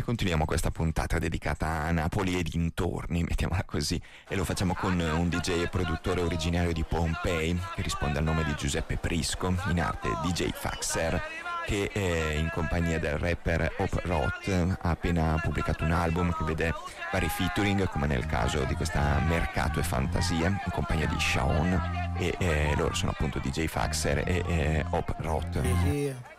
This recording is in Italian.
continuiamo questa puntata dedicata a Napoli e dintorni, mettiamola così, e lo facciamo con un DJ e produttore originario di Pompei che risponde al nome di Giuseppe Prisco, in arte DJ Faxer, che in compagnia del rapper Hop Rot ha appena pubblicato un album che vede vari featuring, come nel caso di questa Mercato e Fantasia, in compagnia di Shaon, e loro sono appunto DJ Faxer e Hop Rot.